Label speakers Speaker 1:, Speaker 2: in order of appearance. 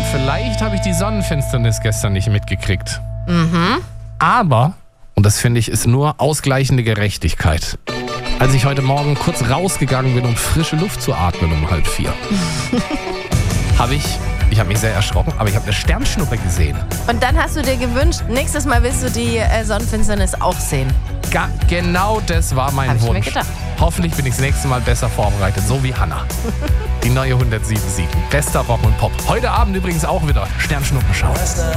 Speaker 1: vielleicht habe ich die Sonnenfinsternis gestern nicht mitgekriegt. Aber, und das finde ich, ist nur ausgleichende Gerechtigkeit. Als ich heute Morgen kurz rausgegangen bin, um frische Luft zu atmen um 3:30, ich habe mich sehr erschrocken, aber ich habe eine Sternschnuppe gesehen.
Speaker 2: Und dann hast du dir gewünscht, nächstes Mal willst du die Sonnenfinsternis auch sehen.
Speaker 1: Genau das war mein
Speaker 2: Hab ich mir
Speaker 1: Wunsch.
Speaker 2: gedacht.
Speaker 1: Hoffentlich bin ich das nächste Mal besser vorbereitet, so wie Hannah. Die neue 107.7. Bester Rock und Pop. Heute Abend übrigens auch wieder Sternschnuppenschau.